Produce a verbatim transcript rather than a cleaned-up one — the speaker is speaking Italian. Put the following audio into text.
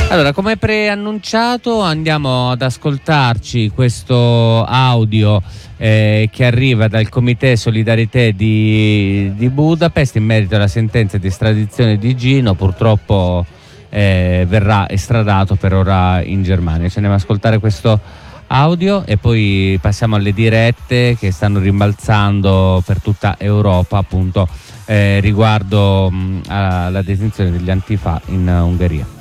Allora, come preannunciato, andiamo ad ascoltarci questo audio eh, che arriva dal Comité Solidarité di, di Budapest in merito alla sentenza di estradizione di Gino. Purtroppo eh, verrà estradato per ora in Germania. Ci andiamo ad ascoltare questo audio e poi passiamo alle dirette che stanno rimbalzando per tutta Europa, appunto eh, riguardo mh, alla detenzione degli Antifa in Ungheria.